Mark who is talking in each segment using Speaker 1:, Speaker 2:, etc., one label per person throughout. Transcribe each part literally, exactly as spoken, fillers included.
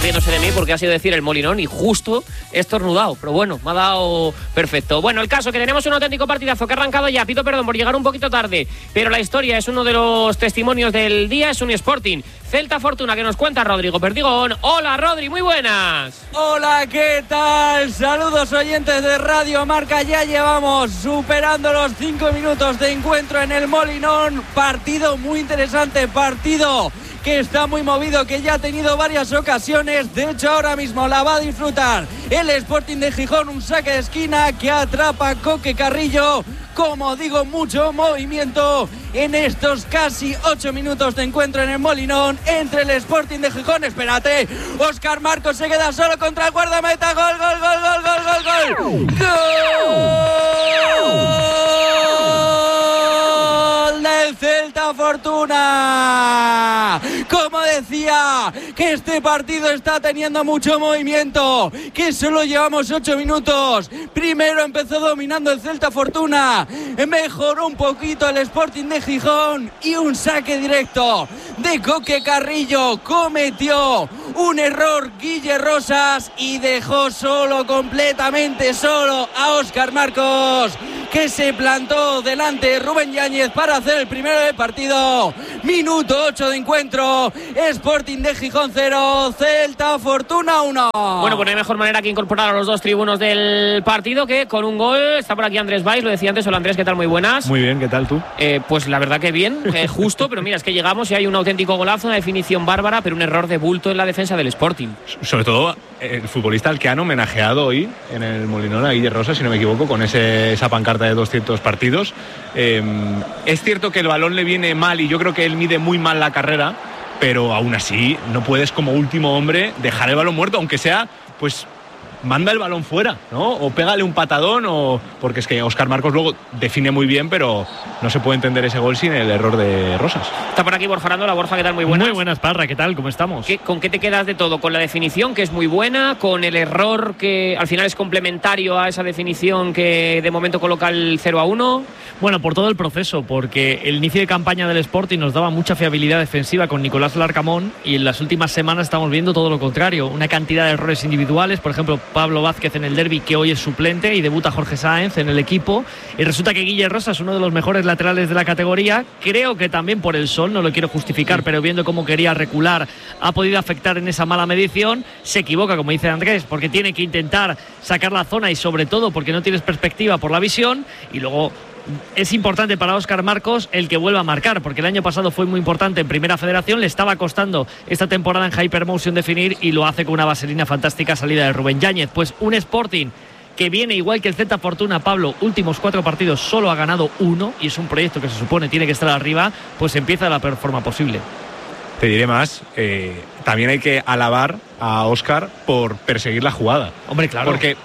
Speaker 1: riéndose de mí porque ha sido decir el Molinón y justo he estornudado. Pero bueno, me ha dado perfecto. Bueno, el caso que tenemos un auténtico partidazo que ha arrancado ya. Pido perdón por llegar un poquito tarde, pero la historia es uno de los testimonios del día, es un Sporting Celta Fortuna que nos cuenta Rodrigo Perdigón. Hola Rodri, muy buenas.
Speaker 2: Hola, ¿qué tal? Saludos oyentes de Radio Marca. Ya llevamos superando los cinco minutos de encuentro en el Molinón. Partido muy interesante, partido que está muy movido, que ya ha tenido varias ocasiones. De hecho, ahora mismo la va a disfrutar el Sporting de Gijón. Un saque de esquina que atrapa a Coque Carrillo. Como digo, mucho movimiento en estos casi ocho minutos de encuentro en el Molinón entre el Sporting de Gijón. Espérate, Óscar Marcos se queda solo contra el guardameta. Gol, gol, gol, gol, gol, gol, gol. ¡Gol del Celta Fortuna! Como decía, que este partido está teniendo mucho movimiento, que solo llevamos ocho minutos. Primero empezó dominando el Celta Fortuna, mejoró un poquito el Sporting de Gijón y un saque directo de Coque Carrillo. Cometió un error Guille Rosas y dejó solo, completamente solo, a Óscar Marcos, que se plantó delante de Rubén Yáñez para hacer el primero del partido. Minuto ocho de encuentro, Sporting de Gijón cero, Celta Fortuna uno.
Speaker 1: Bueno, pues no hay mejor manera que incorporar a los dos tribunos del partido que con un gol. Está por aquí Andrés Valls, lo decía antes. Hola Andrés, ¿qué tal? Muy buenas.
Speaker 3: Muy bien, ¿qué tal tú?
Speaker 1: Eh, pues la verdad que bien, eh, justo, pero mira, es que llegamos y hay un auténtico golazo, una definición bárbara, pero un error de bulto en la defensa del Sporting.
Speaker 3: Sobre todo el futbolista al que han homenajeado hoy en el Molinón, a Guille Rosas, si no me equivoco, con ese, esa pancarta de doscientos partidos. Eh, es cierto que el balón le viene mal y yo creo que él mide muy mal la carrera, pero aún así no puedes como último hombre dejar el balón muerto, aunque sea, pues manda el balón fuera, ¿no? O pégale un patadón, o porque es que Óscar Marcos luego define muy bien, pero no se puede entender ese gol sin el error de Rosas.
Speaker 1: Está por aquí Borja Arándola. Borja, ¿qué tal? Muy buenas.
Speaker 4: Muy buenas, Parra, ¿qué tal? ¿Cómo estamos?
Speaker 1: ¿Qué, ¿Con qué te quedas de todo? ¿Con la definición, que es muy buena? ¿Con el error que al final es complementario a esa definición que de momento coloca el cero a uno?
Speaker 4: Bueno, por todo el proceso, porque el inicio de campaña del Sporting nos daba mucha fiabilidad defensiva con Nicolás Larcamón y en las últimas semanas estamos viendo todo lo contrario. Una cantidad de errores individuales, por ejemplo, Pablo Vázquez en el derbi, que hoy es suplente, y debuta Jorge Sáenz en el equipo. Y resulta que Guille Rosas, uno de los mejores laterales de la categoría, creo que también por el sol, no lo quiero justificar, sí, pero viendo cómo quería recular, ha podido afectar en esa mala medición. Se equivoca, como dice Andrés, porque tiene que intentar sacar la zona y sobre todo porque no tienes perspectiva por la visión. Y luego es importante para Óscar Marcos el que vuelva a marcar, porque el año pasado fue muy importante en Primera Federación, le estaba costando esta temporada en Hypermotion definir y lo hace con una vaselina fantástica salida de Rubén Yáñez. Pues un Sporting que viene igual que el Celta Fortuna, Pablo, últimos cuatro partidos solo ha ganado uno y es un proyecto que se supone tiene que estar arriba, pues empieza de la peor forma posible.
Speaker 3: Te diré más, eh, también hay que alabar a Óscar por perseguir la jugada.
Speaker 4: Hombre, claro.
Speaker 3: Porque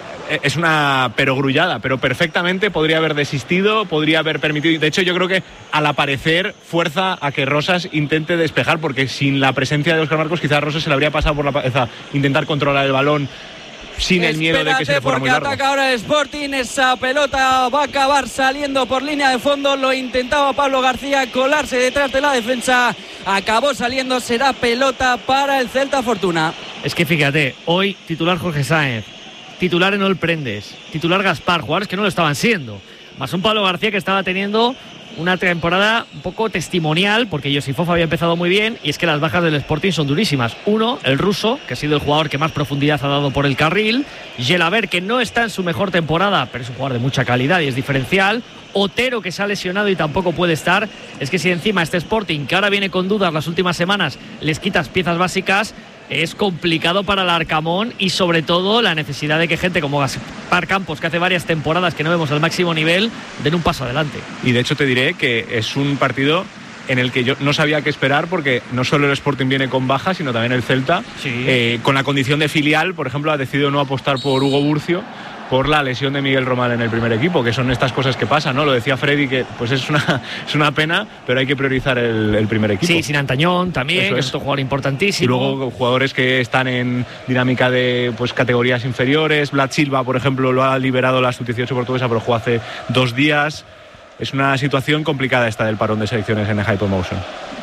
Speaker 3: es una perogrullada, pero perfectamente podría haber desistido, podría haber permitido. De hecho, yo creo que al aparecer fuerza a que Rosas intente despejar, porque sin la presencia de Óscar Marcos quizás Rosas se le habría pasado por la cabeza intentar controlar el balón sin el miedo de que se le fuera muy largo.
Speaker 2: Ataca ahora el Sporting, esa pelota va a acabar saliendo por línea de fondo. Lo intentaba Pablo García colarse detrás de la defensa, acabó saliendo, será pelota para el Celta Fortuna.
Speaker 4: Es que fíjate, hoy titular Jorge Sáenz, titular Enol Prendes, titular Gaspar, jugadores que no lo estaban siendo, más un Pablo García que estaba teniendo una temporada un poco testimonial, porque Josifov había empezado muy bien, y es que las bajas del Sporting son durísimas. Uno, el ruso, que ha sido el jugador que más profundidad ha dado por el carril. Gelaber, que no está en su mejor temporada, pero es un jugador de mucha calidad y es diferencial. Otero, que se ha lesionado y tampoco puede estar. Es que si encima este Sporting, que ahora viene con dudas las últimas semanas, les quitas piezas básicas, es complicado para el Arcamón, y sobre todo la necesidad de que gente como Gaspar Campos, que hace varias temporadas que no vemos al máximo nivel, den un paso adelante.
Speaker 3: Y de hecho te diré que es un partido en el que yo no sabía qué esperar, porque no solo el Sporting viene con bajas, sino también el Celta,
Speaker 4: sí.
Speaker 3: eh, con la condición de filial. Por ejemplo, ha decidido no apostar por Hugo Burcio por la lesión de Miguel Román en el primer equipo, que son estas cosas que pasan, ¿no? Lo decía Freddy, que pues es una, es una pena, pero hay que priorizar el, el primer equipo.
Speaker 4: Sí, sin Antañón también,
Speaker 3: Eso
Speaker 4: que
Speaker 3: es.
Speaker 4: es otro jugador importantísimo.
Speaker 3: Y luego jugadores que están en dinámica de pues categorías inferiores. Vlad Silva, por ejemplo, lo ha liberado la sub dieciocho portuguesa, pero jugó hace dos días. Es una situación complicada esta del parón de selecciones en el Hypermotion.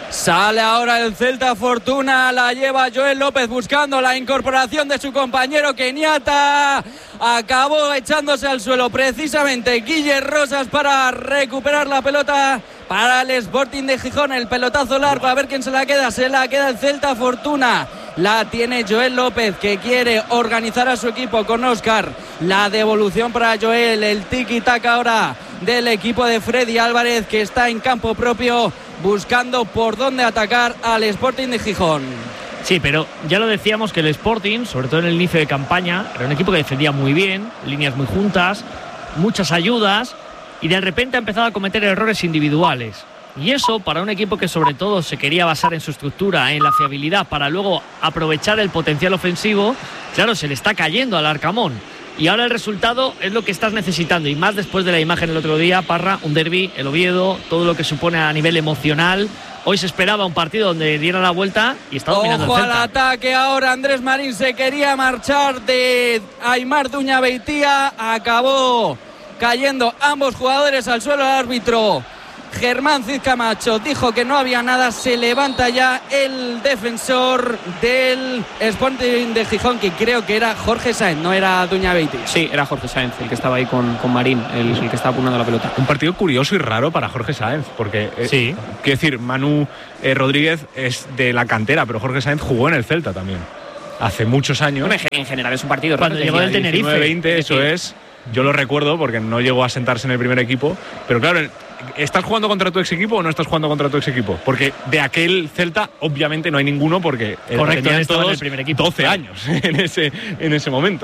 Speaker 2: Sale ahora el Celta Fortuna, la lleva Joel López buscando la incorporación de su compañero keniata. Acabó echándose al suelo precisamente Guille Rosas para recuperar la pelota para el Sporting de Gijón. El pelotazo largo, a ver quién se la queda. Se la queda el Celta Fortuna. La tiene Joel López, que quiere organizar a su equipo con Óscar. La devolución para Joel, el tiki-taka ahora del equipo de Freddy Álvarez, que está en campo propio buscando por dónde atacar al Sporting de Gijón.
Speaker 4: Sí, pero ya lo decíamos que el Sporting, sobre todo en el inicio de campaña, era un equipo que defendía muy bien, líneas muy juntas, muchas ayudas, y de repente ha empezado a cometer errores individuales. Y eso, para un equipo que sobre todo se quería basar en su estructura, en la fiabilidad, para luego aprovechar el potencial ofensivo, claro, se le está cayendo al Arcamón. Y ahora el resultado es lo que estás necesitando, y más después de la imagen el otro día, Parra, un derbi, el Oviedo, todo lo que supone a nivel emocional. Hoy se esperaba un partido donde diera la vuelta y está dominando el
Speaker 2: Ojo
Speaker 4: Celta.
Speaker 2: al ataque ahora, Andrés Marín se quería marchar de Aimar Duña Beitía, acabó cayendo ambos jugadores al suelo. El árbitro Germán Cid Camacho dijo que no había nada. Se levanta ya el defensor del Sporting de Gijón, que creo que era Jorge Sáenz, no era Duña Beitía.
Speaker 1: Sí, era Jorge Sáenz el que estaba ahí con, con Marín, el, el que estaba apuntando la pelota.
Speaker 3: Un partido curioso y raro para Jorge Sáenz, porque eh,
Speaker 4: sí.
Speaker 3: quiero decir, Manu eh, Rodríguez es de la cantera, pero Jorge Sáenz jugó en el Celta también hace muchos años.
Speaker 1: Bueno, en general es un partido
Speaker 4: cuando
Speaker 1: raro,
Speaker 4: llegó del Tenerife.
Speaker 3: diecinueve veinte, eso es. Yo lo recuerdo porque no llegó a sentarse en el primer equipo, pero claro, ¿estás jugando contra tu ex equipo o no estás jugando contra tu ex equipo? Porque de aquel Celta obviamente no hay ninguno, porque
Speaker 4: correcto,
Speaker 3: tenían
Speaker 4: estaba
Speaker 3: todos
Speaker 4: en el primer equipo,
Speaker 3: doce
Speaker 4: claro.
Speaker 3: años en ese, en ese momento.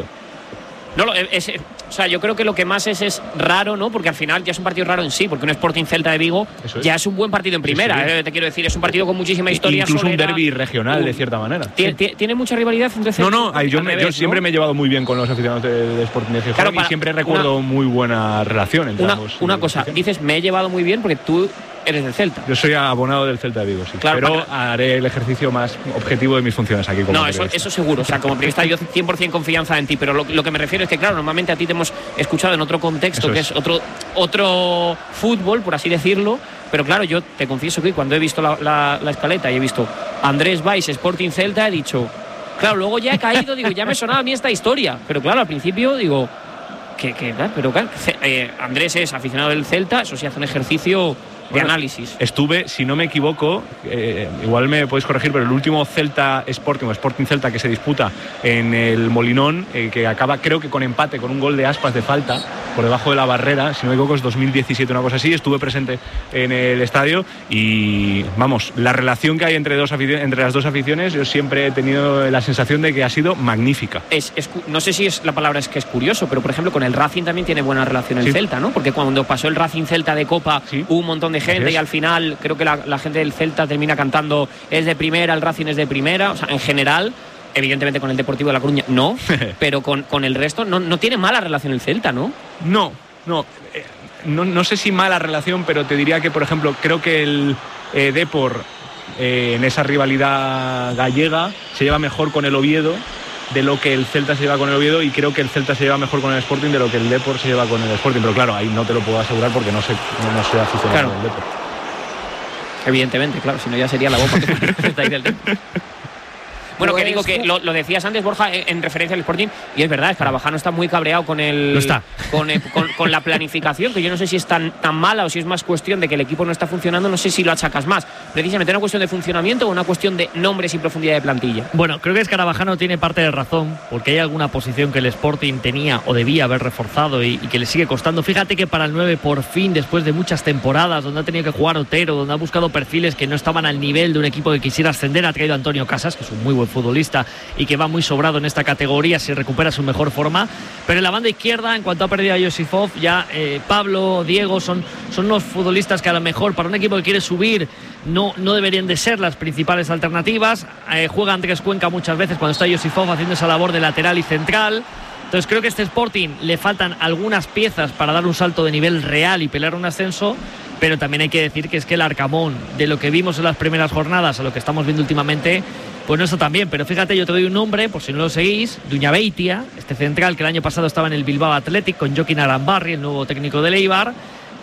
Speaker 1: No, es, o sea, yo creo que lo que más es es raro, ¿no? Porque al final ya es un partido raro en sí, porque un Sporting Celta de Vigo es. ya es un buen partido en primera, sí, sí. Eh, te quiero decir, es un partido con muchísima historia.
Speaker 3: Incluso
Speaker 1: solera,
Speaker 3: un derbi regional, uh, de cierta manera.
Speaker 1: ¿Tiene, sí. ¿tiene mucha rivalidad entre
Speaker 3: Celta? No, no, yo, me,
Speaker 1: revés,
Speaker 3: yo siempre
Speaker 1: ¿no?
Speaker 3: me he llevado muy bien con los aficionados de, de Sporting de Gijón, claro, para, y siempre recuerdo una, muy buena relación entre
Speaker 1: una,
Speaker 3: ambos.
Speaker 1: Una cosa, dices, me he llevado muy bien porque tú eres del Celta.
Speaker 3: Yo soy abonado del Celta de Vigo, sí. Claro, pero para... haré el ejercicio más objetivo de mis funciones aquí. Como
Speaker 1: no, eso, eso seguro. O sea, como periodista yo cien por ciento confianza en ti, pero lo, lo que me refiero es que, claro, normalmente a ti te hemos escuchado en otro contexto, eso que es, es otro, otro fútbol, por así decirlo. Pero claro, yo te confieso que cuando he visto la, la, la escaleta y he visto Andrés Valls, Sporting Celta, he dicho, claro, luego ya he caído, digo, ya me sonaba a mí esta historia. Pero claro, al principio digo, que, que pero claro, eh, Andrés es aficionado del Celta, eso sí hace un ejercicio de bueno, análisis.
Speaker 3: Estuve, si no me equivoco, eh, igual me podéis corregir, pero el último Celta Sporting o Sporting Celta que se disputa en el Molinón, eh, que acaba creo que con empate, con un gol de Aspas de falta por debajo de la barrera, si no me equivoco es dos mil diecisiete, una cosa así. Estuve presente en el estadio y vamos, la relación que hay entre, dos aficiones, entre las dos aficiones, yo siempre he tenido la sensación de que ha sido magnífica.
Speaker 1: Es, es, no sé si es la palabra es que es curioso, pero por ejemplo con el Racing también tiene buena relación el sí. Celta, ¿no? Porque cuando pasó el Racing Celta de Copa, sí. hubo un montón de gente y al final creo que la, la gente del Celta termina cantando es de primera, el Racing es de primera, o sea, en general, evidentemente con el Deportivo de La Coruña no, pero con, con el resto no, no tiene mala relación el Celta, ¿no?
Speaker 3: No, no, eh, no, no sé si mala relación, pero te diría que, por ejemplo, creo que el eh, Depor eh, en esa rivalidad gallega se lleva mejor con el Oviedo de lo que el Celta se lleva con el Oviedo, y creo que el Celta se lleva mejor con el Sporting de lo que el Depor se lleva con el Sporting, pero claro, ahí no te lo puedo asegurar porque no sé, no, no sé aficionado
Speaker 1: claro.
Speaker 3: del Depor.
Speaker 1: Evidentemente, claro, si no ya sería la bomba que está ahí del Depor. Bueno, pues, que digo que lo, lo decías antes, Borja, en, en referencia al Sporting, y es verdad, Escarabajano está muy cabreado con el,
Speaker 4: lo está.
Speaker 1: Con, el con, con la planificación, que yo no sé si es tan, tan mala o si es más cuestión de que el equipo no está funcionando, no sé si lo achacas más. Precisamente una cuestión de funcionamiento o una cuestión de nombres y profundidad de plantilla.
Speaker 4: Bueno, creo que Escarabajano tiene parte de razón, porque hay alguna posición que el Sporting tenía o debía haber reforzado y, y que le sigue costando. Fíjate que para el nueve, por fin, después de muchas temporadas donde ha tenido que jugar Otero, donde ha buscado perfiles que no estaban al nivel de un equipo que quisiera ascender, ha traído a Antonio Casas, que es un muy buen futbolista y que va muy sobrado en esta categoría si recupera su mejor forma. Pero en la banda izquierda, en cuanto ha perdido a Josifov, ya eh, Pablo, Diego son, son unos futbolistas que a lo mejor para un equipo que quiere subir no, no deberían de ser las principales alternativas. Eh, juega Andrés Cuenca muchas veces cuando está Josifov haciendo esa labor de lateral y central. Entonces creo que a este Sporting le faltan algunas piezas para dar un salto de nivel real y pelear un ascenso, pero también hay que decir que es que el Arcamón, de lo que vimos en las primeras jornadas a lo que estamos viendo últimamente, pues no está tan bien. Pero fíjate, yo te doy un nombre, por si no lo seguís, Duña Beitia, este central que el año pasado estaba en el Bilbao Athletic con Joaquín Arambarri, el nuevo técnico del Eibar,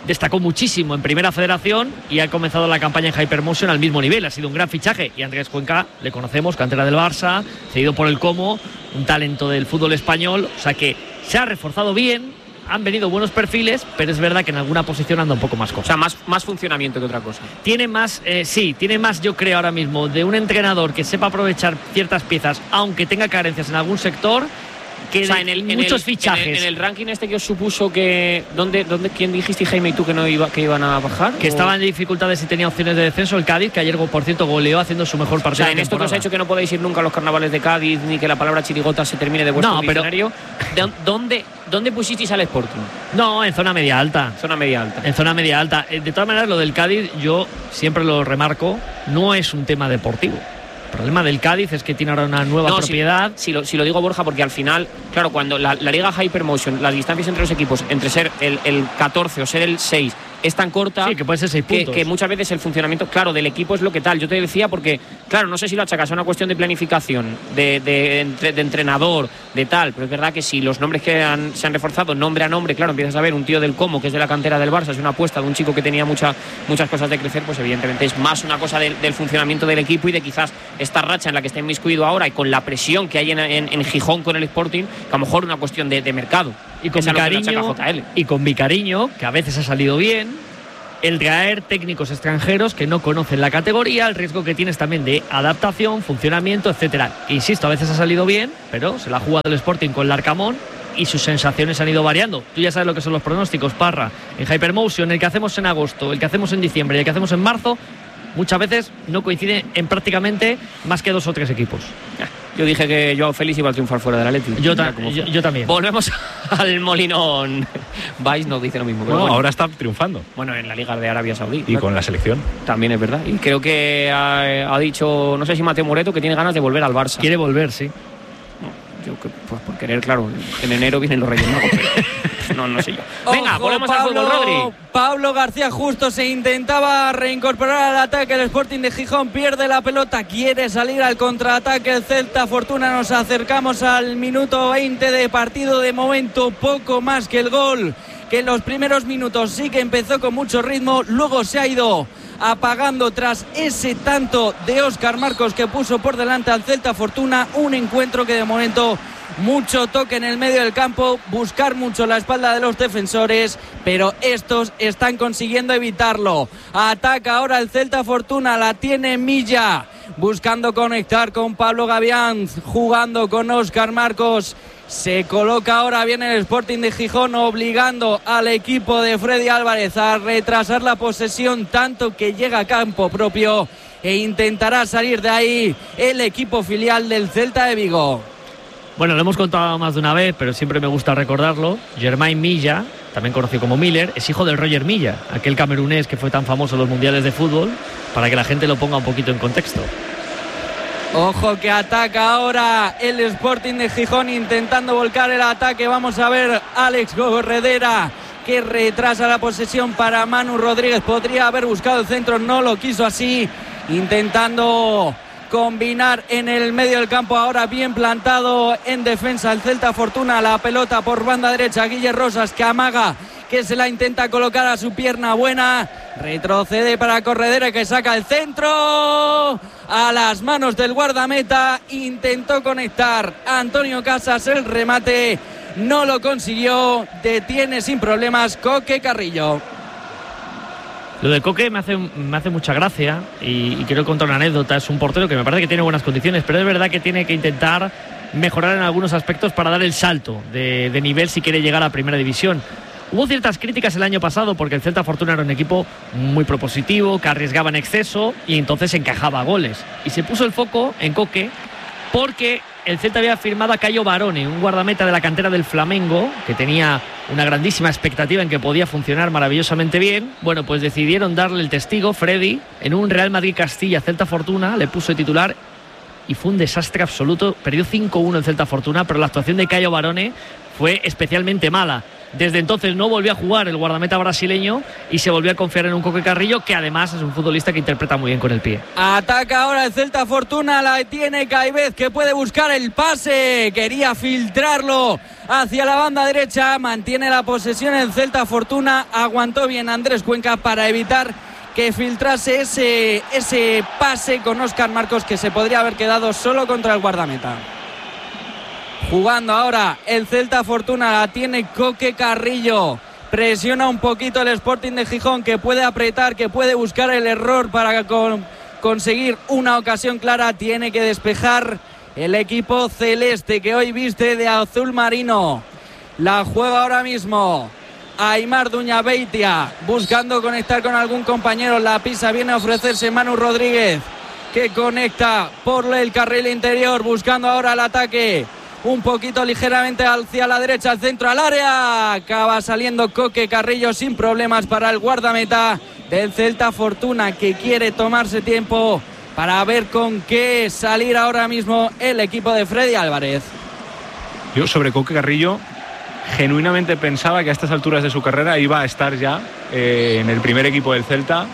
Speaker 4: destacó muchísimo en Primera Federación y ha comenzado la campaña en Hypermotion al mismo nivel. Ha sido un gran fichaje. Y Andrés Cuenca, le conocemos, cantera del Barça, cedido por el Como, un talento del fútbol español. O sea que se ha reforzado bien, han venido buenos perfiles, pero es verdad que en alguna posición anda un poco más cosa.
Speaker 1: O sea, más, más funcionamiento que otra cosa.
Speaker 4: Tiene más, eh, sí, tiene más, yo creo ahora mismo, de un entrenador que sepa aprovechar ciertas piezas, aunque tenga carencias en algún sector, que
Speaker 1: o sea, en el, en
Speaker 4: muchos
Speaker 1: el,
Speaker 4: fichajes.
Speaker 1: En el, en el ranking este que os supuso que... ¿Dónde, dónde, ¿Quién dijiste, Jaime, y tú que no iba, que iban a bajar?
Speaker 4: Que
Speaker 1: o...
Speaker 4: estaban en dificultades y tenía opciones de descenso el Cádiz, que ayer, por cierto, goleó haciendo su mejor partido.
Speaker 1: O sea, en esto que os ha hecho que no podéis ir nunca a los carnavales de Cádiz, ni que la palabra chirigota se termine de vuestro
Speaker 4: no,
Speaker 1: diccionario. Pero... ¿Dónde, ¿Dónde pusisteis al Sporting?
Speaker 4: No, en zona media alta.
Speaker 1: Zona media alta.
Speaker 4: En zona media alta. De todas maneras, lo del Cádiz, yo siempre lo remarco, no es un tema deportivo. El problema del Cádiz es que tiene ahora una nueva no, propiedad.
Speaker 1: Si, si, lo, si lo digo, Borja, porque al final, claro, cuando la, la Liga Hypermotion, las distancias entre los equipos, entre ser el, el catorce o ser el seis, es tan corta,
Speaker 4: sí, que puede ser seis
Speaker 1: que,
Speaker 4: puntos.
Speaker 1: que muchas veces el funcionamiento, claro, del equipo es lo que tal. Yo te decía porque, claro, no sé si lo achacas a una cuestión de planificación, de, de, de, de entrenador, de tal, pero es verdad que si los nombres que han, se han reforzado, nombre a nombre, claro, empiezas a ver un tío del Como, que es de la cantera del Barça, es una apuesta de un chico que tenía mucha, muchas cosas de crecer, pues evidentemente es más una cosa de, del funcionamiento del equipo y de quizás esta racha en la que está inmiscuido ahora y con la presión que hay en, en, en Gijón con el Sporting, que a lo mejor una cuestión de, de mercado.
Speaker 4: Y con, mi cariño, y con mi cariño, que a veces ha salido bien, el traer técnicos extranjeros que no conocen la categoría, el riesgo que tienes también de adaptación, funcionamiento, etcétera. Que, insisto, a veces ha salido bien, pero se la ha jugado el Sporting con Larcamón y sus sensaciones han ido variando. Tú ya sabes lo que son los pronósticos, Parra. En Hypermotion, el que hacemos en agosto, el que hacemos en diciembre y el que hacemos en marzo, muchas veces no coinciden en prácticamente más que dos o tres equipos.
Speaker 1: Yo dije que Joao Félix iba a triunfar fuera del Atleti.
Speaker 4: Yo, ta yo, yo también.
Speaker 1: Volvemos al Molinón. Vais nos dice lo mismo.
Speaker 3: Bueno, bueno, ahora está triunfando.
Speaker 1: Bueno, en la Liga de Arabia Saudí.
Speaker 3: Y claro, con la selección.
Speaker 1: También es verdad. Y creo que ha, ha dicho, no sé si Mateo Moreto, que tiene ganas de volver al Barça.
Speaker 4: Quiere volver, sí.
Speaker 1: No, yo, pues por querer, claro, en enero vienen los Reyes Magos. No, no sé yo. Venga,
Speaker 2: Ojo,
Speaker 1: volvemos
Speaker 2: Pablo,
Speaker 1: al fútbol, Rodri.
Speaker 2: Pablo García Justo se intentaba reincorporar al ataque. El Sporting de Gijón pierde la pelota, quiere salir al contraataque el Celta Fortuna. Nos acercamos al minuto veinte de partido. De momento poco más que el gol, que en los primeros minutos sí que empezó con mucho ritmo, luego se ha ido apagando tras ese tanto de Óscar Marcos que puso por delante al Celta Fortuna. Un encuentro que de momento mucho toque en el medio del campo, buscar mucho la espalda de los defensores, pero estos están consiguiendo evitarlo. Ataca ahora el Celta Fortuna, la tiene Milla, buscando conectar con Pablo Gavián, jugando con Óscar Marcos. Se coloca ahora bien el Sporting de Gijón, obligando al equipo de Freddy Álvarez a retrasar la posesión tanto que llega a campo propio e intentará salir de ahí el equipo filial del Celta de Vigo.
Speaker 4: Bueno, lo hemos contado más de una vez, pero siempre me gusta recordarlo. Germain Milla, también conocido como Miller, es hijo del Roger Milla, aquel camerunés que fue tan famoso en los mundiales de fútbol, para que la gente lo ponga un poquito en contexto.
Speaker 2: Ojo que ataca ahora el Sporting de Gijón intentando volcar el ataque. Vamos a ver Alex Gorredera, que retrasa la posesión para Manu Rodríguez. Podría haber buscado el centro, no lo quiso así. Intentando combinar en el medio del campo, ahora bien plantado en defensa el Celta Fortuna. La pelota por banda derecha, Guille Rosas, que amaga, que se la intenta colocar a su pierna buena. Retrocede para Corredera, que saca el centro a las manos del guardameta. Intentó conectar Antonio Casas, el remate no lo consiguió. Detiene sin problemas Coque Carrillo.
Speaker 4: Lo de Coque me hace, me hace mucha gracia y, y quiero contar una anécdota. Es un portero que me parece que tiene buenas condiciones, pero es verdad que tiene que intentar mejorar en algunos aspectos para dar el salto de, de nivel si quiere llegar a Primera División. Hubo ciertas críticas el año pasado porque el Celta Fortuna era un equipo muy propositivo, que arriesgaba en exceso y entonces encajaba goles. Y se puso el foco en Coque porque el Celta había firmado a Caio Barone, un guardameta de la cantera del Flamengo, que tenía una grandísima expectativa en que podía funcionar maravillosamente bien. Bueno, pues decidieron darle el testigo, Freddy, en un Real Madrid-Castilla Celta Fortuna, le puso de titular y fue un desastre absoluto. Perdió cinco uno el Celta Fortuna, pero la actuación de Caio Barone fue especialmente mala. Desde entonces no volvió a jugar el guardameta brasileño y se volvió a confiar en un Coque Carrillo, que además es un futbolista que interpreta muy bien con el pie.
Speaker 2: Ataca ahora el Celta Fortuna, la tiene Caivez, que puede buscar el pase, quería filtrarlo hacia la banda derecha, mantiene la posesión el Celta Fortuna, aguantó bien Andrés Cuenca para evitar que filtrase ese, ese pase con Óscar Marcos, que se podría haber quedado solo contra el guardameta. Jugando ahora el Celta Fortuna, la tiene Coque Carrillo, presiona un poquito el Sporting de Gijón, que puede apretar, que puede buscar el error para con, conseguir una ocasión clara. Tiene que despejar el equipo celeste, que hoy viste de azul marino. La juega ahora mismo Aimar Duñabeitia, buscando conectar con algún compañero. La pisa, viene a ofrecerse Manu Rodríguez, que conecta por el carril interior, buscando ahora el ataque. Un poquito ligeramente hacia la derecha, al centro, al área. Acaba saliendo Coque Carrillo sin problemas para el guardameta del Celta Fortuna, que quiere tomarse tiempo para ver con qué salir ahora mismo el equipo de Freddy Álvarez.
Speaker 3: Yo sobre Coque Carrillo genuinamente pensaba que a estas alturas de su carrera iba a estar ya eh, en el primer equipo del Celta,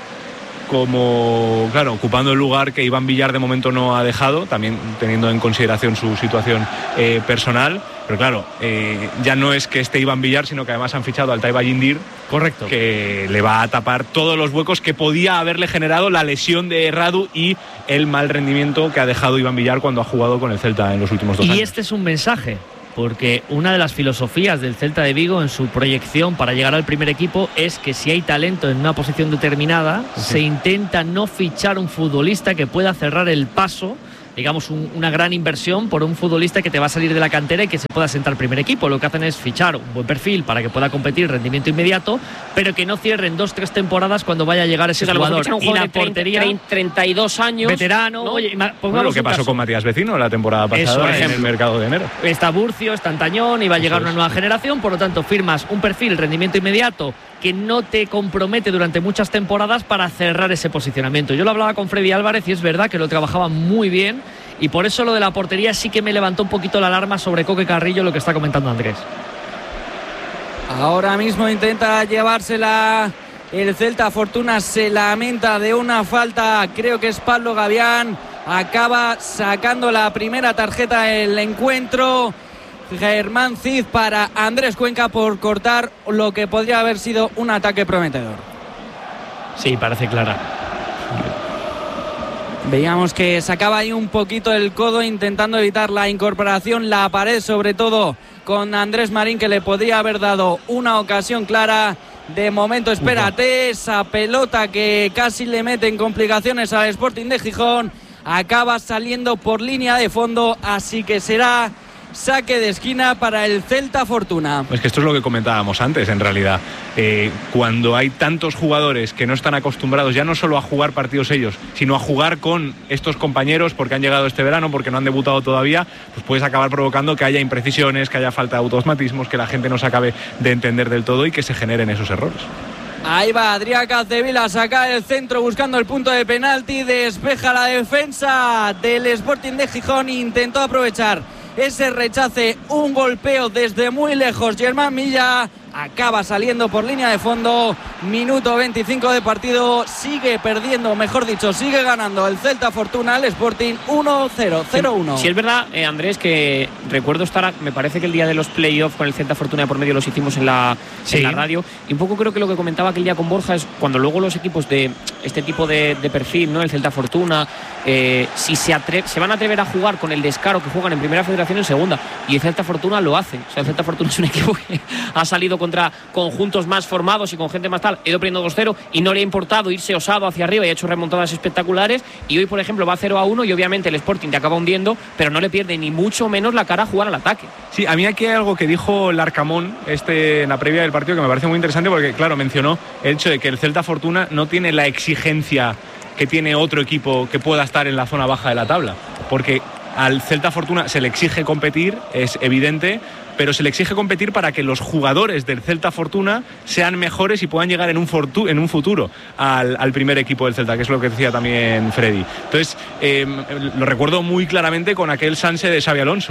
Speaker 3: como, claro, ocupando el lugar que Iván Villar de momento no ha dejado, también teniendo en consideración su situación eh, personal. Pero claro, eh, ya no es que esté Iván Villar, sino que además han fichado al Taiba Yindir, correcto, que le va a tapar todos los huecos que podía haberle generado la lesión de Radu y el mal rendimiento que ha dejado Iván Villar cuando ha jugado con el Celta en los últimos dos
Speaker 4: y
Speaker 3: años.
Speaker 4: Y este es un mensaje, porque una de las filosofías del Celta de Vigo en su proyección para llegar al primer equipo es que si hay talento en una posición determinada, sí, se intenta no fichar un futbolista que pueda cerrar el paso, digamos un, una gran inversión por un futbolista que te va a salir de la cantera y que se pueda sentar al primer equipo. Lo que hacen es fichar un buen perfil para que pueda competir rendimiento inmediato, pero que no cierren dos, tres temporadas cuando vaya a llegar ese
Speaker 1: sí,
Speaker 4: jugador.
Speaker 1: Un
Speaker 4: y la
Speaker 1: de
Speaker 4: portería,
Speaker 1: treinta y dos años,
Speaker 4: veterano,
Speaker 1: ¿no?
Speaker 4: Oye,
Speaker 3: bueno, lo que pasó caso. con Matías Vecino la temporada pasada en el mercado de enero.
Speaker 4: Está Burcio, está Antañón y va a llegar una nueva generación, por lo tanto firmas un perfil, rendimiento inmediato, que no te compromete durante muchas temporadas para cerrar ese posicionamiento. Yo lo hablaba con Freddy Álvarez y es verdad que lo trabajaba muy bien, y por eso lo de la portería sí que me levantó un poquito la alarma sobre Coque Carrillo, lo que está comentando Andrés.
Speaker 2: Ahora mismo intenta llevársela el Celta Fortuna, se lamenta de una falta, creo que es Pablo Gavián, acaba sacando la primera tarjeta del encuentro. Germán Cid para Andrés Cuenca por cortar lo que podría haber sido un ataque prometedor.
Speaker 4: Sí, parece clara.
Speaker 2: Veíamos que sacaba ahí un poquito el codo intentando evitar la incorporación, la pared sobre todo con Andrés Marín, que le podría haber dado una ocasión clara. De momento espérate, esa pelota que casi le mete en complicaciones al Sporting de Gijón, acaba saliendo por línea de fondo, así que será saque de esquina para el Celta Fortuna.
Speaker 3: Es que esto es lo que comentábamos antes, en realidad. Eh, cuando hay tantos jugadores que no están acostumbrados ya no solo a jugar partidos ellos, sino a jugar con estos compañeros porque han llegado este verano, porque no han debutado todavía, pues puedes acabar provocando que haya imprecisiones, que haya falta de automatismos, que la gente no se acabe de entender del todo y que se generen esos errores.
Speaker 2: Ahí va Adrián Capdevila a sacar el centro buscando el punto de penalti, despeja la defensa del Sporting de Gijón, intentó aprovechar ese rechace, un golpeo desde muy lejos. Germán Milla acaba saliendo por línea de fondo. Minuto veinticinco de partido, sigue perdiendo, mejor dicho, sigue ganando el Celta Fortuna al Sporting uno cero, cero uno.
Speaker 1: Sí, es verdad, eh, Andrés, que recuerdo estar, me parece que el día de los playoffs con el Celta Fortuna de por medio los hicimos en la, sí. en la radio, y un poco creo que lo que comentaba aquel día con Borja es cuando luego los equipos de este tipo de, de perfil, ¿no? El Celta Fortuna, eh, si se, atre- se van a atrever a jugar con el descaro que juegan en Primera Federación en Segunda, y el Celta Fortuna lo hace. O sea, el Celta Fortuna es un equipo que ha salido contra conjuntos más formados y con gente más tal, ha ido perdiendo dos cero y no le ha importado irse osado hacia arriba y ha hecho remontadas espectaculares, y hoy por ejemplo va cero a uno y obviamente el Sporting te acaba hundiendo, pero no le pierde ni mucho menos la cara a jugar al ataque.
Speaker 3: Sí, a mí aquí hay algo que dijo Larcamón este, en la previa del partido que me parece muy interesante, porque claro, mencionó el hecho de que el Celta Fortuna no tiene la exigencia que tiene otro equipo que pueda estar en la zona baja de la tabla, porque al Celta Fortuna se le exige competir, es evidente, pero se le exige competir para que los jugadores del Celta Fortuna sean mejores y puedan llegar en un, fortu- en un futuro al, al primer equipo del Celta, que es lo que decía también Freddy. Entonces, eh, lo recuerdo muy claramente con aquel Sanse de Xabi Alonso,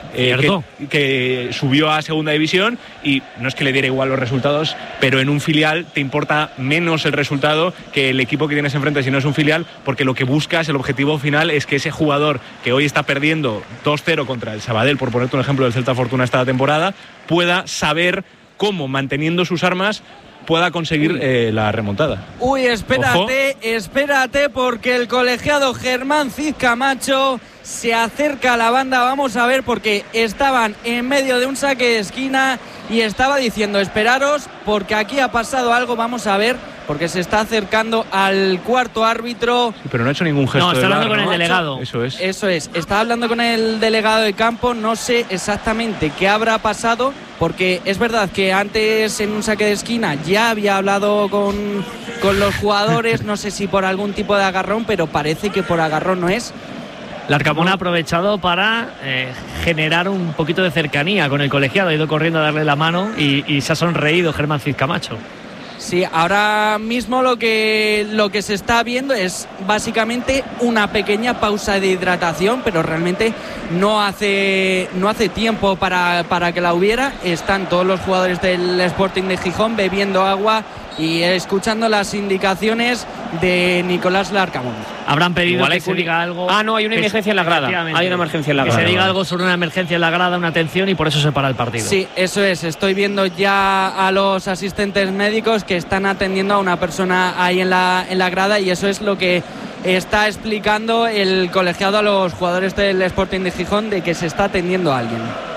Speaker 3: eh, que, que subió a segunda división, y no es que le diera igual los resultados, pero en un filial te importa menos el resultado que el equipo que tienes enfrente si no es un filial, porque lo que buscas, el objetivo final es que ese jugador que hoy está perdiendo dos cero contra el Sabadell, por ponerte un ejemplo del Celta Fortuna esta temporada, pueda saber cómo, manteniendo sus armas, pueda conseguir eh, la remontada.
Speaker 2: Uy, espérate, Ojo. espérate, porque el colegiado Germán Cid Camacho se acerca a la banda. Vamos a ver, porque estaban en medio de un saque de esquina y estaba diciendo: esperaros, porque aquí ha pasado algo. Vamos a ver, porque se está acercando al cuarto árbitro.
Speaker 3: Pero no ha hecho ningún gesto.
Speaker 4: No, está hablando con
Speaker 3: ¿no?
Speaker 4: el delegado.
Speaker 3: Eso es.
Speaker 2: Eso es. Está hablando con el delegado de campo. No sé exactamente qué habrá pasado, porque es verdad que antes en un saque de esquina ya había hablado con, con los jugadores. No sé si por algún tipo de agarrón, pero parece que por agarrón no es.
Speaker 4: Larcamón ha aprovechado para eh, generar un poquito de cercanía con el colegiado. Ha ido corriendo a darle la mano y, y se ha sonreído Germán Cid Camacho.
Speaker 2: Sí, ahora mismo lo que, lo que se está viendo es básicamente una pequeña pausa de hidratación, pero realmente no hace, no hace tiempo para, para que la hubiera. Están todos los jugadores del Sporting de Gijón bebiendo agua y escuchando las indicaciones de Nicolás Larcamón.
Speaker 4: Habrán pedido Igual que se diga algo.
Speaker 1: Ah, no, hay una emergencia en la grada. Hay una emergencia en la grada.
Speaker 4: Que se diga algo sobre una emergencia en la grada, una atención, y por eso se para el partido.
Speaker 2: Sí, eso es. Estoy viendo ya a los asistentes médicos que están atendiendo a una persona ahí en la, en la grada, y eso es lo que está explicando el colegiado a los jugadores del Sporting de Gijón, de que se está atendiendo a alguien.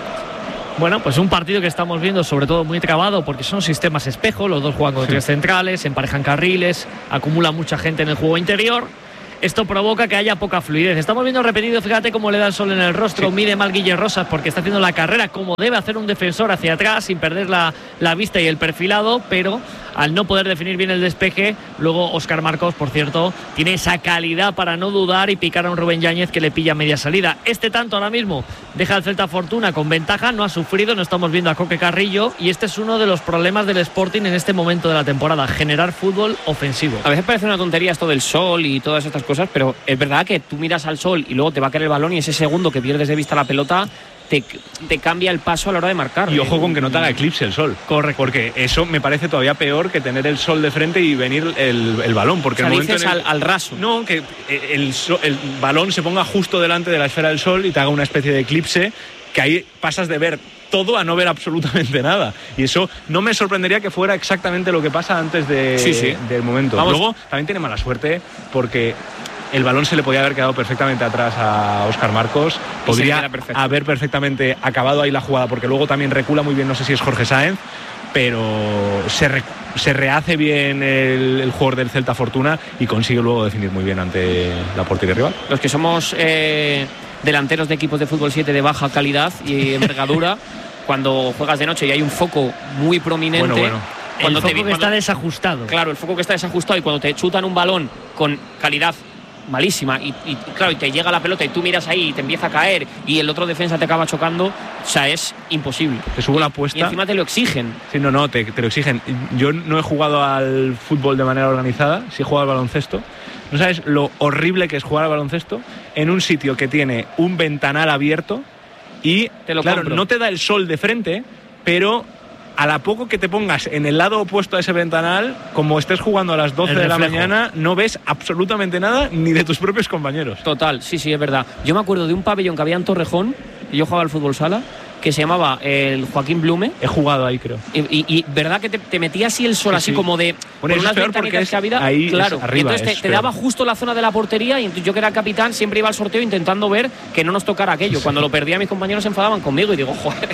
Speaker 4: Bueno, pues un partido que estamos viendo sobre todo muy trabado, porque son sistemas espejo, los dos juegan con sí. tres centrales, emparejan carriles, acumula mucha gente en el juego interior. Esto provoca que haya poca fluidez. Estamos viendo repetido, fíjate cómo le da el sol en el rostro, sí. mide mal Guille Rosas porque está haciendo la carrera como debe hacer un defensor, hacia atrás, sin perder la, la vista y el perfilado, pero al no poder definir bien el despeje, luego Óscar Marcos, por cierto, tiene esa calidad para no dudar y picar a un Rubén Yáñez que le pilla media salida. Este tanto ahora mismo deja al Celta Fortuna con ventaja, no ha sufrido, no estamos viendo a Coque Carrillo, y este es uno de los problemas del Sporting en este momento de la temporada, generar fútbol ofensivo.
Speaker 1: A veces parece una tontería esto del sol y todas estas cosas, pero es verdad que tú miras al sol y luego te va a caer el balón, y ese segundo que pierdes de vista la pelota te, te cambia el paso a la hora de marcar.
Speaker 3: Y ojo con que no te haga eclipse el sol. Correcto. Porque eso me parece todavía peor que tener el sol de frente y venir el, el balón. Porque
Speaker 1: o sea,
Speaker 3: el momento
Speaker 1: dices
Speaker 3: en el,
Speaker 1: al, al raso.
Speaker 3: No, que el, el, el balón se ponga justo delante de la esfera del sol y te haga una especie de eclipse, que ahí pasas de ver todo a no ver absolutamente nada. Y eso no me sorprendería que fuera exactamente lo que pasa antes de,
Speaker 1: sí, sí.
Speaker 3: del momento.
Speaker 1: Vamos.
Speaker 3: Luego también tiene mala suerte porque el balón se le podía haber quedado perfectamente atrás a Óscar Marcos. Podría haber perfectamente acabado ahí la jugada, porque luego también recula muy bien, no sé si es Jorge Sáenz, pero se, re, se rehace bien el, el jugador del Celta Fortuna y consigue luego definir muy bien ante la portería rival.
Speaker 1: Los que somos eh, delanteros de equipos de fútbol siete de baja calidad y envergadura, cuando juegas de noche y hay un foco muy prominente...
Speaker 3: Bueno, bueno.
Speaker 1: Cuando
Speaker 4: el foco
Speaker 1: te,
Speaker 4: que
Speaker 1: cuando,
Speaker 4: está desajustado.
Speaker 1: Claro, el foco que está desajustado, y cuando te chutan un balón con calidad malísima y, y claro, y te llega la pelota y tú miras ahí y te empieza a caer y el otro defensa te acaba chocando, o sea, es imposible.
Speaker 3: Te subo la apuesta.
Speaker 1: Y encima te lo exigen.
Speaker 3: Sí, no, no, te, te lo exigen. Yo no he jugado al fútbol de manera organizada, sí he jugado al baloncesto. No sabes lo horrible que es jugar al baloncesto en un sitio que tiene un ventanal abierto y,
Speaker 1: te lo
Speaker 3: claro,
Speaker 1: compro.
Speaker 3: No te da el sol de frente, pero a la poco que te pongas en el lado opuesto a ese ventanal, como estés jugando a las doce de la mañana, no ves absolutamente nada ni de tus propios compañeros.
Speaker 1: Total, sí, sí, es verdad. Yo me acuerdo de un pabellón que había en Torrejón, y yo jugaba al fútbol sala, que se llamaba el Joaquín Blume.
Speaker 3: He jugado ahí, creo.
Speaker 1: Y, y, y verdad que te, te metía así el sol, sí, así sí. como de...
Speaker 3: Bueno, por unas ventanitas que había, ahí claro. Arriba,
Speaker 1: y entonces te, te daba justo la zona de la portería, y yo, que era el capitán, siempre iba al sorteo intentando ver que no nos tocara aquello. Sí. Cuando lo perdía, mis compañeros se enfadaban conmigo y digo, joder,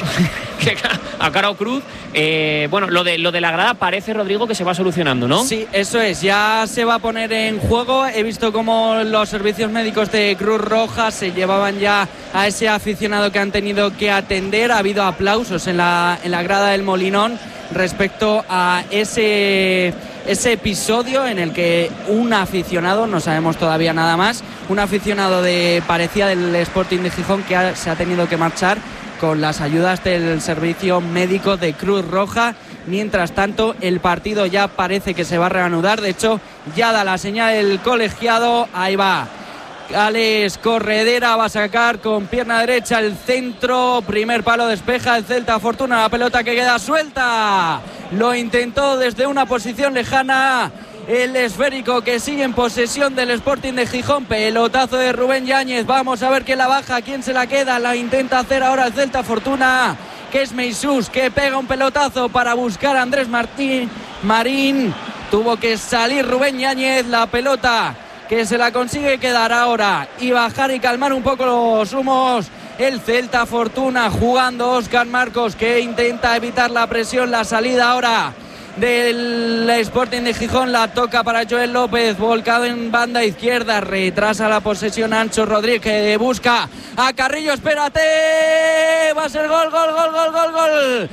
Speaker 1: a cara o cruz. Eh, bueno, lo de, lo de la grada parece, Rodrigo, que se va solucionando, ¿no?
Speaker 2: Sí, eso es, ya se va a poner en juego. He visto cómo los servicios médicos de Cruz Roja se llevaban ya a ese aficionado que han tenido que atender. Ha habido aplausos en la, en la grada del Molinón respecto a ese, ese episodio en el que un aficionado, no sabemos todavía nada más, un aficionado de parecía del Sporting de Gijón que ha, se ha tenido que marchar con las ayudas del servicio médico de Cruz Roja. Mientras tanto, el partido ya parece que se va a reanudar. De hecho, ya da la señal el colegiado. Ahí va Alex Corredera va a sacar con pierna derecha el centro. Primer palo, despeja el Celta Fortuna. La pelota que queda suelta. Lo intentó desde una posición lejana. El esférico que sigue en posesión del Sporting de Gijón. Pelotazo de Rubén Yáñez. Vamos a ver quién la baja, quién se la queda. La intenta hacer ahora el Celta Fortuna, que es Meisús, que pega un pelotazo para buscar a Andrés Martín Marín. Tuvo que salir Rubén Yáñez. La pelota que se la consigue quedar ahora y bajar y calmar un poco los humos el Celta Fortuna, jugando Óscar Marcos, que intenta evitar la presión. La salida ahora del Sporting de Gijón, la toca para Joel López, volcado en banda izquierda, retrasa la posesión Ancho Rodríguez, que busca a Carrillo. Espérate, va a ser gol, gol, gol, gol, gol, gol,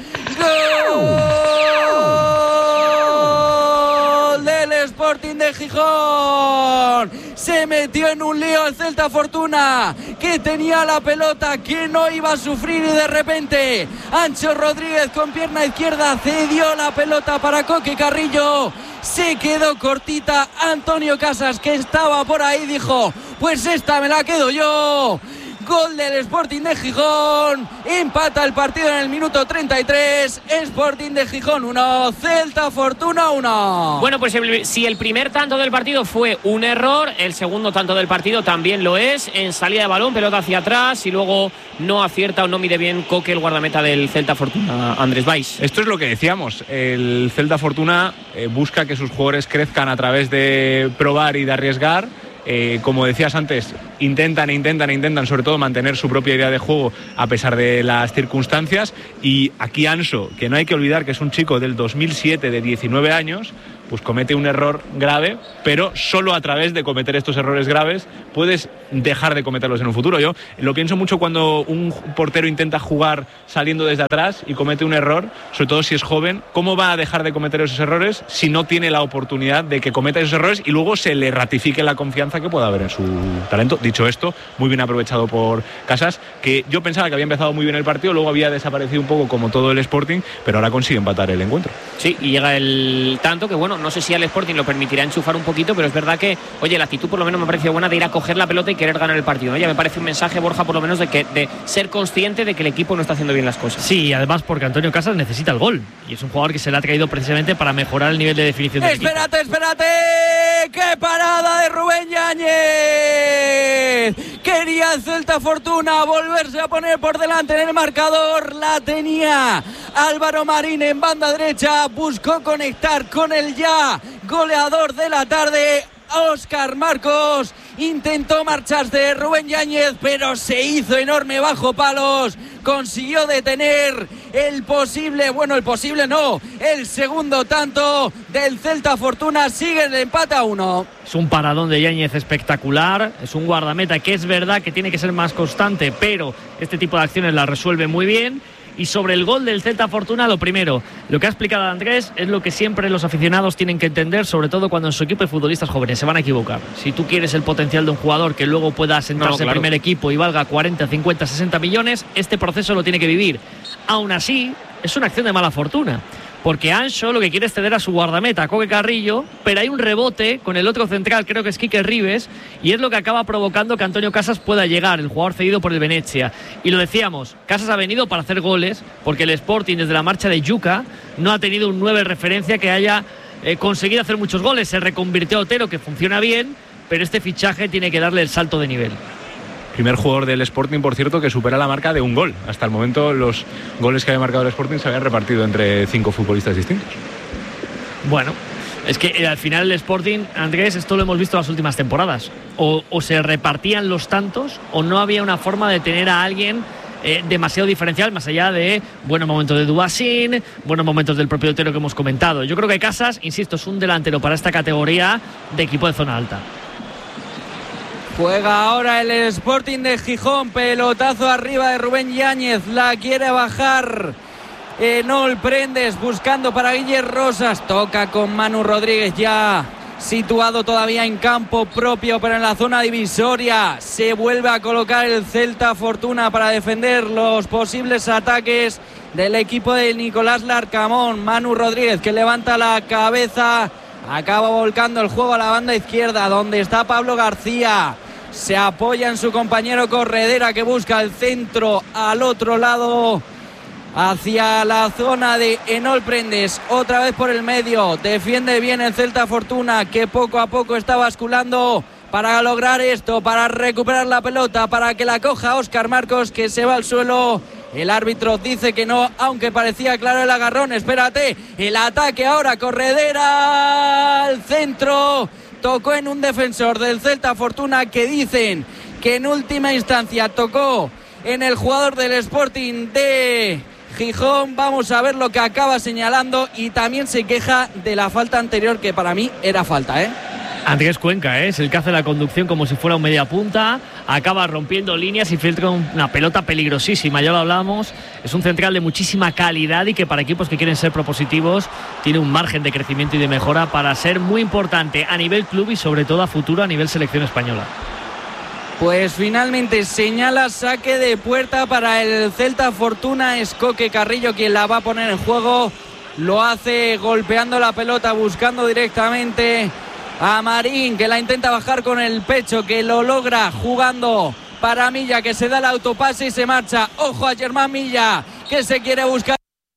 Speaker 2: gol del Sporting de Gijón. Se metió en un lío el Celta Fortuna, que tenía la pelota, que no iba a sufrir, y de repente Ancho Rodríguez con pierna izquierda cedió la pelota para Coque Carrillo. Se quedó cortita. Antonio Casas, que estaba por ahí, dijo: pues esta me la quedo yo. Gol del Sporting de Gijón. Empata el partido en el minuto treinta y tres. Sporting de Gijón uno, Celta Fortuna uno.
Speaker 1: Bueno, pues el, si el primer tanto del partido fue un error, el segundo tanto del partido también lo es. En salida de balón, pelota hacia atrás, y luego no acierta o no mide bien Coque, el guardameta del Celta Fortuna, Andrés Valls.
Speaker 3: Esto es lo que decíamos. El Celta Fortuna eh, busca que sus jugadores crezcan a través de probar y de arriesgar. Eh, como decías antes, intentan e intentan e intentan sobre todo mantener su propia idea de juego a pesar de las circunstancias. Y aquí Anso, que no hay que olvidar que es un chico del dos mil siete de diecinueve años, pues comete un error grave, pero solo a través de cometer estos errores graves puedes dejar de cometerlos en un futuro. Yo lo pienso mucho cuando un portero intenta jugar saliendo desde atrás y comete un error, sobre todo si es joven. ¿Cómo va a dejar de cometer esos errores si no tiene la oportunidad de que cometa esos errores y luego se le ratifique la confianza que pueda haber en su talento? Dicho esto, muy bien aprovechado por Casas, que yo pensaba que había empezado muy bien el partido, luego había desaparecido un poco como todo el Sporting, pero ahora consigue empatar el encuentro.
Speaker 1: Sí, y llega el tanto que, bueno, no sé si al Sporting lo permitirá enchufar un poquito, pero es verdad que, oye, la actitud por lo menos me parece buena de ir a coger la pelota y querer ganar el partido, ¿no? Ya me parece un mensaje, Borja, por lo menos de que de ser consciente de que el equipo no está haciendo bien las cosas.
Speaker 4: Sí, además porque Antonio Casas necesita el gol y es un jugador que se le ha traído precisamente para mejorar el nivel de definición del
Speaker 2: espérate,
Speaker 4: equipo.
Speaker 2: Espérate, ¡qué parada de Rubén Yáñez! Quería el Celta Fortuna volverse a poner por delante en el marcador, la tenía Álvaro Marín en banda derecha, buscó conectar con el ya goleador de la tarde, Óscar Marcos. Intentó marcharse Rubén Yáñez, pero se hizo enorme bajo palos. Consiguió detener el posible, bueno, el posible no, el segundo tanto del Celta Fortuna. Sigue el empate a uno.
Speaker 4: Es un paradón de Yáñez espectacular. Es un guardameta que es verdad que tiene que ser más constante, pero este tipo de acciones las resuelve muy bien. Y sobre el gol del Celta Fortuna, lo primero, lo que ha explicado Andrés es lo que siempre los aficionados tienen que entender, sobre todo cuando en su equipo hay futbolistas jóvenes. Se van a equivocar. Si tú quieres el potencial de un jugador que luego pueda asentarse no, claro. en primer equipo y valga cuarenta, cincuenta, sesenta millones, este proceso lo tiene que vivir. Aún así, es una acción de mala fortuna, porque Ancho lo que quiere es ceder a su guardameta, a Coque Carrillo, pero hay un rebote con el otro central, creo que es Quique Ribes, y es lo que acaba provocando que Antonio Casas pueda llegar, el jugador cedido por el Venezia. Y lo decíamos, Casas ha venido para hacer goles, porque el Sporting desde la marcha de Yuca no ha tenido un nueve referencia que haya eh, conseguido hacer muchos goles. Se reconvirtió a Otero, que funciona bien, pero este fichaje tiene que darle el salto de nivel.
Speaker 3: Primer jugador del Sporting, por cierto, que supera la marca de un gol. Hasta el momento los goles que había marcado el Sporting se habían repartido entre cinco futbolistas distintos.
Speaker 4: Bueno, es que eh, al final el Sporting, Andrés, esto lo hemos visto en las últimas temporadas. O, o se repartían los tantos o no había una forma de tener a alguien eh, demasiado diferencial, más allá de buenos momentos de Dubasín, buenos momentos del propio Otero que hemos comentado. Yo creo que Casas, insisto, es un delantero para esta categoría de equipo de zona alta.
Speaker 2: Juega ahora el Sporting de Gijón, pelotazo arriba de Rubén Yáñez, la quiere bajar Enol Prendes buscando para Guille Rosas, toca con Manu Rodríguez ya situado todavía en campo propio, pero en la zona divisoria se vuelve a colocar el Celta Fortuna para defender los posibles ataques del equipo de Nicolás Larcamón. Manu Rodríguez, que levanta la cabeza, acaba volcando el juego a la banda izquierda donde está Pablo García. se apoya en su compañero Corredera, que busca el centro al otro lado, hacia la zona de Enol Prendes, otra vez por el medio, defiende bien el Celta Fortuna, que poco a poco está basculando para lograr esto, para recuperar la pelota, para que la coja Óscar Marcos, que se va al suelo. El árbitro dice que no, aunque parecía claro el agarrón. Espérate, el ataque ahora, Corredera al centro, tocó en un defensor del Celta Fortuna, que dicen que en última instancia tocó en el jugador del Sporting de Gijón. Vamos a ver lo que acaba señalando, y también se queja de la falta anterior, que para mí era falta, ¿eh?
Speaker 4: Andrés Cuenca, ¿eh? Es el que hace la conducción como si fuera un media punta, acaba rompiendo líneas y filtra una pelota peligrosísima, ya lo hablamos. Es un central de muchísima calidad y que para equipos que quieren ser propositivos tiene un margen de crecimiento y de mejora para ser muy importante a nivel club y sobre todo a futuro a nivel selección española.
Speaker 2: Pues finalmente señala saque de puerta para el Celta Fortuna. Es Coque Carrillo quien la va a poner en juego. Lo hace golpeando la pelota, buscando directamente a Marín, que la intenta bajar con el pecho, que lo logra jugando para Milla, que se da el autopase y se marcha. Ojo a Germán Milla, que se quiere buscar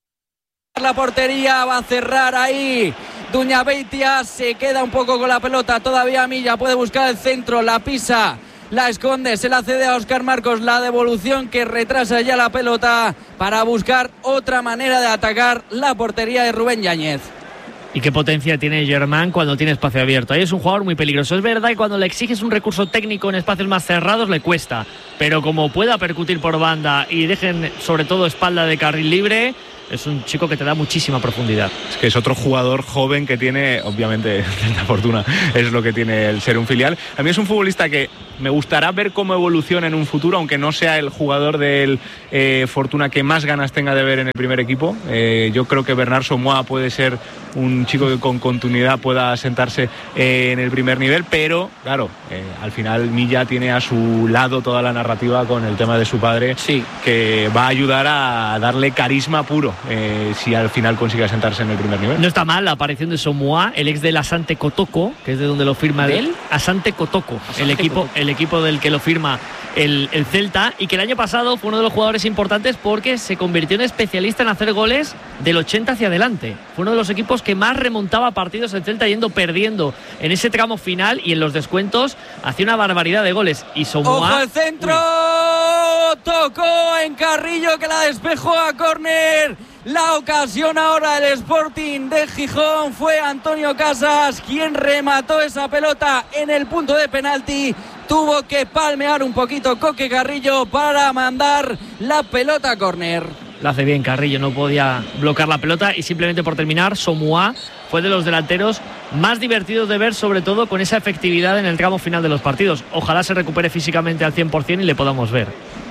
Speaker 2: la portería, va a cerrar ahí Duñabeitia, se queda un poco con la pelota todavía. Milla puede buscar el centro, la pisa, la esconde, se la cede a Óscar Marcos, la devolución que retrasa ya la pelota para buscar otra manera de atacar la portería de Rubén Yáñez.
Speaker 4: Y qué potencia tiene Germán cuando tiene espacio abierto. Ahí es un jugador muy peligroso. Es verdad que cuando le exiges un recurso técnico en espacios más cerrados le cuesta, pero como pueda percutir por banda y dejen sobre todo espalda de carril libre, es un chico que te da muchísima profundidad.
Speaker 3: Es que es otro jugador joven que tiene, obviamente, la fortuna es lo que tiene el ser un filial. A mí es un futbolista que me gustará ver cómo evoluciona en un futuro, aunque no sea el jugador del eh, Fortuna que más ganas tenga de ver en el primer equipo. Eh, yo creo que Bernard Somoa puede ser un chico que con continuidad pueda sentarse eh, en el primer nivel, pero claro, eh, al final Milla tiene a su lado toda la narrativa con el tema de su padre,
Speaker 1: sí,
Speaker 3: que va a ayudar a darle carisma puro eh, si al final consigue sentarse en el primer nivel.
Speaker 4: No está mal la aparición de Somoa, el ex del Asante Kotoko, que es de donde lo firma
Speaker 1: ¿De
Speaker 4: el
Speaker 1: él?
Speaker 4: Asante Kotoko,
Speaker 1: Asante
Speaker 4: el equipo,
Speaker 1: Kotoko.
Speaker 4: el equipo del que lo firma el, el Celta, y que el año pasado fue uno de los jugadores importantes porque se convirtió en especialista en hacer goles del ochenta hacia adelante. Fue uno de los equipos que más remontaba partidos el Celta, yendo perdiendo en ese tramo final, y en los descuentos hacía una barbaridad de goles. Y Somoa,
Speaker 2: ¡ojo al centro! Uy. Tocó en Carrillo, que la despejó a córner. La ocasión ahora del Sporting de Gijón, fue Antonio Casas quien remató esa pelota en el punto de penalti. Tuvo que palmear un poquito Coque Carrillo para mandar la pelota a córner.
Speaker 4: lo hace bien Carrillo, no podía bloquear la pelota. Y simplemente por terminar, Somoa fue de los delanteros más divertidos de ver, sobre todo con esa efectividad en el tramo final de los partidos. Ojalá se recupere físicamente al cien por ciento y le podamos ver.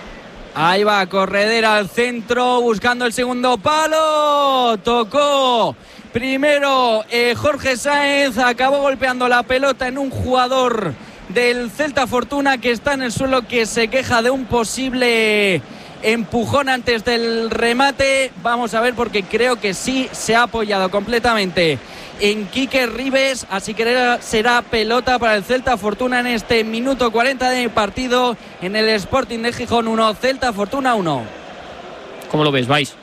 Speaker 2: Ahí va Corredera al centro, buscando el segundo palo. Tocó primero eh, Jorge Sáenz, acabó golpeando la pelota en un jugador del Celta Fortuna que está en el suelo, que se queja de un posible empujón antes del remate. Vamos a ver, porque creo que sí se ha apoyado completamente en Quique Ribes, así que será pelota para el Celta Fortuna en este minuto cuarenta de partido en el Sporting de Gijón. Uno, Celta Fortuna uno.
Speaker 1: ¿Cómo lo ves, Vais?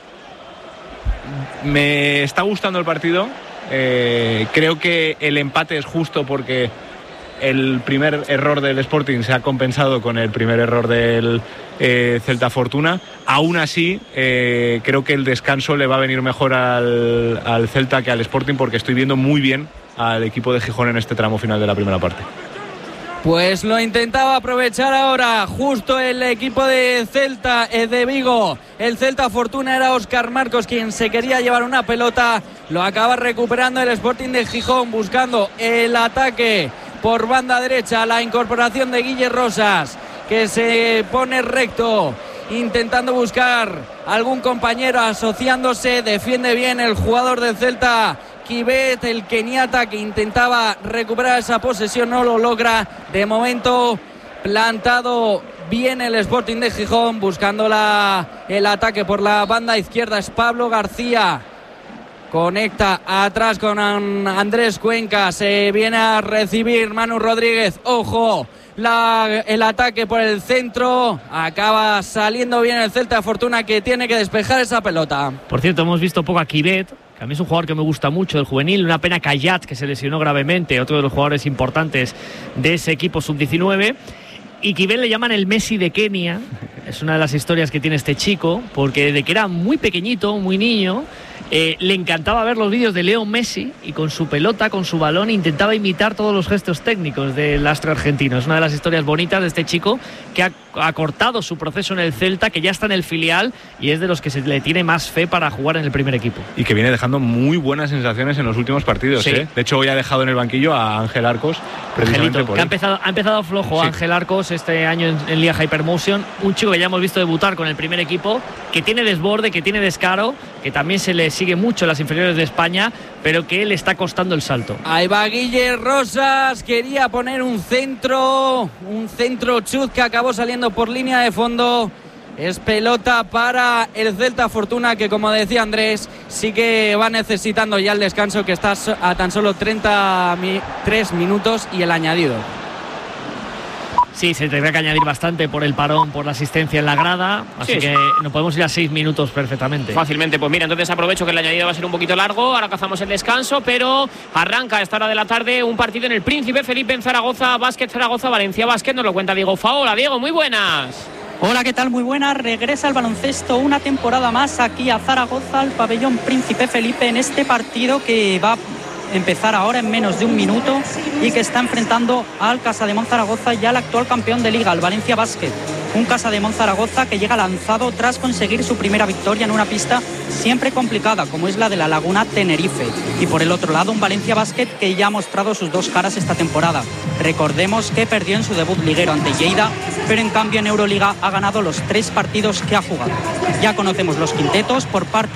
Speaker 3: Me está gustando el partido. Eh, creo que el empate es justo porque el primer error del Sporting se ha compensado con el primer error del eh, Celta Fortuna. Aún así, eh, creo que el descanso le va a venir mejor al, al Celta que al Sporting, porque estoy viendo muy bien al equipo de Gijón en este tramo final de la primera parte.
Speaker 2: Pues lo intentaba aprovechar ahora justo el equipo de Celta eh, de Vigo. El Celta Fortuna era Óscar Marcos quien se quería llevar una pelota. Lo acaba recuperando el Sporting de Gijón, buscando el ataque por banda derecha. La incorporación de Guille Rosas, que se pone recto, intentando buscar algún compañero, asociándose. Defiende bien el jugador del Celta, Kibet, el keniata, que intentaba recuperar esa posesión, no lo logra. De momento plantado bien el Sporting de Gijón, buscando la, el ataque por la banda izquierda. Es Pablo García, conecta atrás con Andrés Cuenca, se viene a recibir Manu Rodríguez. Ojo, la, el ataque por el centro. Acaba saliendo bien el Celta Fortuna, que tiene que despejar esa pelota.
Speaker 4: Por cierto, hemos visto poco a Kivet, que a mí es un jugador que me gusta mucho, del juvenil. Una pena Kayat, que se lesionó gravemente, otro de los jugadores importantes de ese equipo sub diecinueve. Y Kivet le llaman el Messi de Kenia. Es una de las historias que tiene este chico, porque desde que era muy pequeñito, muy niño, eh, le encantaba ver los vídeos de Leo Messi, y con su pelota, con su balón, intentaba imitar todos los gestos técnicos del astro argentino. Es una de las historias bonitas de este chico, que ha acortado su proceso en el Celta, que ya está en el filial, y es de los que se le tiene más fe para jugar en el primer equipo.
Speaker 3: Y que viene dejando muy buenas sensaciones en los últimos partidos.
Speaker 1: Sí.
Speaker 3: ¿eh? De hecho, hoy ha dejado en el banquillo a Ángel Arcos, precisamente
Speaker 4: Angelito,
Speaker 3: por
Speaker 4: que ha
Speaker 3: él.
Speaker 4: empezado, ha empezado flojo
Speaker 3: Sí.
Speaker 4: Ángel Arcos este año en, en Liga Hypermotion, un chico que ya hemos visto debutar con el primer equipo, que tiene desborde, que tiene descaro, que también se le sigue mucho en las inferiores de España, pero que le está costando el salto.
Speaker 2: Ahí va Guille Rosas, quería poner un centro, un centro chut que acabó saliendo por línea de fondo. Es pelota para el Celta Fortuna, que, como decía Andrés, sí que va necesitando ya el descanso, que está a tan solo treinta y tres minutos y el añadido.
Speaker 4: Sí, se tendrá que añadir bastante por el parón, por la asistencia en la grada, así
Speaker 1: Sí,
Speaker 4: que
Speaker 1: sí.
Speaker 4: nos podemos ir a seis minutos perfectamente.
Speaker 1: Fácilmente, pues mira, entonces aprovecho que el añadido va a ser un poquito largo, ahora cazamos el descanso, pero arranca a esta hora de la tarde un partido en el Príncipe Felipe en Zaragoza, Básquet Zaragoza, Valencia Básquet, nos lo cuenta Diego Faola. Diego, muy buenas.
Speaker 5: Hola, ¿qué tal? Muy buena. Regresa el baloncesto una temporada más aquí a Zaragoza, al pabellón Príncipe Felipe, en este partido que va a empezar ahora en menos de un minuto y que está enfrentando al Casademón Zaragoza y al actual campeón de liga, el Valencia Básquet. Un Casademón Zaragoza que llega lanzado tras conseguir su primera victoria en una pista siempre complicada, como es la de la Laguna Tenerife. Y por el otro lado, un Valencia Básquet que ya ha mostrado sus dos caras esta temporada. Recordemos que perdió en su debut liguero ante Lleida, pero en cambio en Euroliga ha ganado los tres partidos que ha jugado. Ya conocemos los quintetos por parte